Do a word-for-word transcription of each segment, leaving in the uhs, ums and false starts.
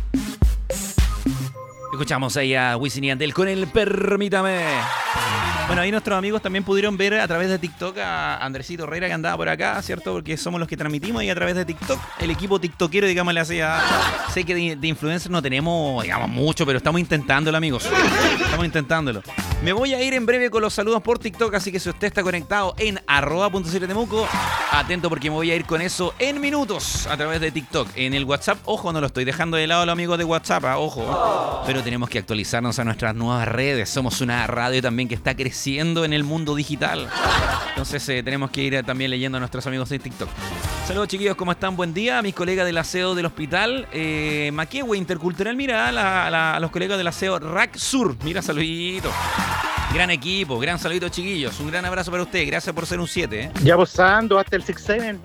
Escuchamos ahí a Wisin y Yandel con el Permítame. Bueno, ahí nuestros amigos también pudieron ver a través de TikTok a Andresito Herrera que andaba por acá, ¿cierto? Porque somos los que transmitimos y a través de TikTok, el equipo tiktokero, digamos, le hacía... Sé que de, de influencers no tenemos, digamos, mucho, pero estamos intentándolo, amigos. Estamos intentándolo. Me voy a ir en breve con los saludos por TikTok, así que si usted está conectado en arroba punto siete temuco, atento porque me voy a ir con eso en minutos a través de TikTok. En el WhatsApp, ojo, no lo estoy dejando de lado a los amigos de WhatsApp, ah, ojo. Pero tenemos que actualizarnos a nuestras nuevas redes. Somos una radio también que está creciendo en el mundo digital. Entonces eh, tenemos que ir eh, también leyendo a nuestros amigos de TikTok. Saludos, chiquillos, ¿cómo están? Buen día. A mis colegas del aseo del hospital eh, Maquehue Intercultural. Mira, la, la, a los colegas del aseo R A C Sur. Mira, saludito. Gran equipo, gran saludito, chiquillos. Un gran abrazo para ustedes. Gracias por ser un siete. ¿eh? Ya posando hasta el seis siete.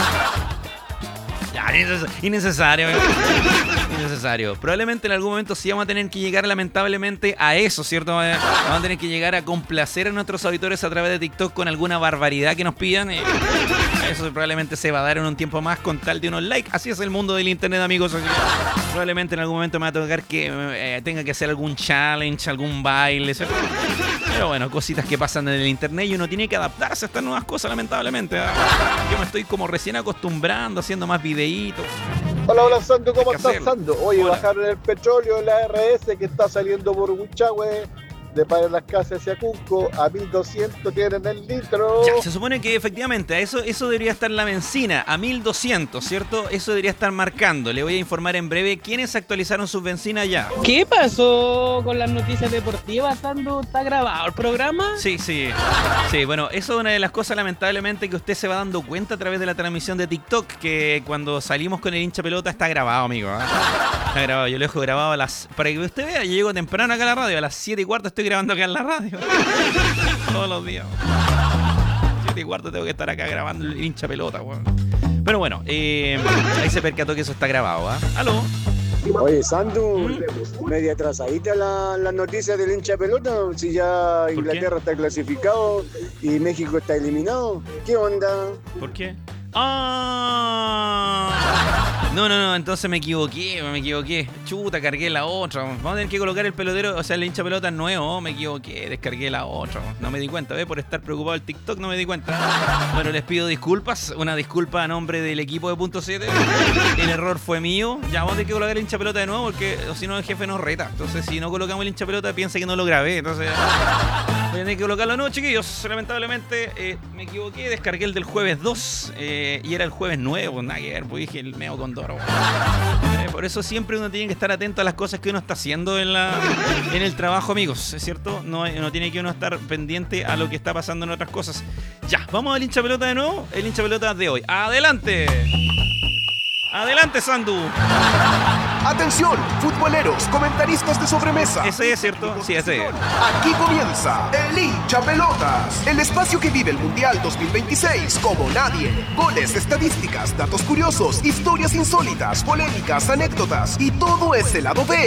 Ya, innecesario. Innecesario. Probablemente en algún momento sí vamos a tener que llegar lamentablemente a eso, ¿cierto? Vamos a tener que llegar a complacer a nuestros auditores a través de TikTok con alguna barbaridad que nos pidan. Eso probablemente se va a dar en un tiempo más con tal de unos likes. Así es el mundo del internet, amigos. Probablemente en algún momento me va a tocar que eh, tenga que hacer algún challenge, algún baile, ¿cierto? Pero bueno, cositas que pasan en el internet y uno tiene que adaptarse a estas nuevas cosas, lamentablemente. ¿eh? Yo me estoy como recién acostumbrando, haciendo más videitos. Hola, hola, Sando, ¿cómo estás, hacerlo. Sando? Oye, Hola. bajaron el petróleo en la R S que está saliendo por Huichahue, de para las casas hacia Cusco, a mil doscientos tienen el litro. Ya, se supone que efectivamente a eso, eso debería estar la benzina, a mil doscientos, ¿cierto? Eso debería estar marcando. Le voy a informar en breve quiénes actualizaron sus bencinas ya. ¿Qué pasó con las noticias deportivas? ¿Sando? ¿Está grabado el programa? Sí, sí. Sí, bueno, eso es una de las cosas lamentablemente que usted se va dando cuenta a través de la transmisión de TikTok, que cuando salimos con el hincha pelota está grabado, amigo. ¿eh? Está grabado, yo lo dejo grabado a las... Para que usted vea, yo llego temprano acá a la radio, a las siete y cuarto estoy grabando acá en la radio. Todos los días. siete y cuarto tengo que estar acá grabando el hincha pelota, weón. Pero bueno, eh, ahí se percató que eso está grabado, ¿ah? ¿eh? ¿Aló? Oye, Sandu, media atrasadita la, la noticia del hincha pelota, si ya Inglaterra está clasificado y México está eliminado. ¿Qué onda? ¿Por qué? ¡Ah! No, no, no, entonces me equivoqué, me equivoqué. Chuta, cargué la otra. Vamos a tener que colocar el pelotero, o sea, el hincha pelota nuevo. Me equivoqué, descargué la otra. No me di cuenta, ¿ves? Por estar preocupado del TikTok no me di cuenta. Bueno, les pido disculpas. Una disculpa a nombre del equipo de Punto siete. El error fue mío. Ya vamos a tener que colocar el hincha pelota de nuevo porque o si no el jefe nos reta. Entonces, si no colocamos el hincha pelota, piensa que no lo grabé. Entonces, voy a tener que colocarlo de nuevo, chiquillos. Lamentablemente, eh, me equivoqué. Descargué el del jueves dos eh, y era el jueves nuevo. Nada que ver, pues dije el meo con Doro. Eh, por eso siempre uno tiene que estar atento a las cosas que uno está haciendo en, la, en el trabajo, amigos, ¿es cierto? No, no tiene que uno estar pendiente a lo que está pasando en otras cosas. Ya, vamos al hincha pelota de nuevo. El hincha pelota de hoy. ¡Adelante! ¡Adelante, Sandu! Atención, futboleros, comentaristas de sobremesa. Ese es, ¿cierto? Sí, ese es. Aquí comienza el hincha pelotas, el espacio que vive el Mundial dos mil veintiséis como nadie. Goles, estadísticas, datos curiosos, historias insólitas, polémicas, anécdotas y todo ese lado B